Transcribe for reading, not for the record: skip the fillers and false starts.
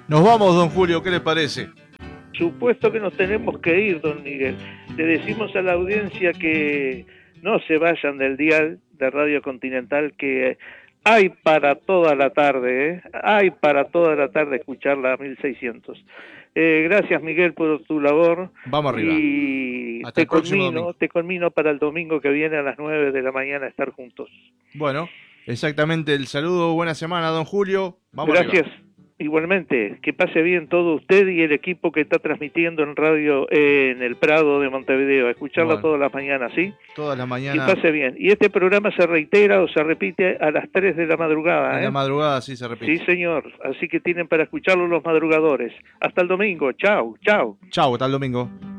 Nos vamos, don Julio, ¿qué le parece? Supuesto que nos tenemos que ir, don Miguel. Le decimos a la audiencia que no se vayan del dial de Radio Continental, que hay para toda la tarde, ¿eh? Hay para toda la tarde escuchar la 1600. Gracias, Miguel, por tu labor. Vamos arriba. Y Hasta el próximo domingo. te conmino para el domingo que viene a las 9 de la mañana estar juntos. Bueno, exactamente el saludo. Buena semana, don Julio. Vamos Gracias. arriba. Igualmente, que pase bien todo usted y el equipo que está transmitiendo en radio en el Prado de Montevideo. Escucharla todas las mañanas, ¿sí? Todas las mañanas. Que pase bien. Y este programa se reitera o se repite a las 3 de la madrugada. En la madrugada sí se repite. Sí, señor. Así que tienen para escucharlo los madrugadores. Hasta el domingo. Chau, chau. Chau, hasta el domingo.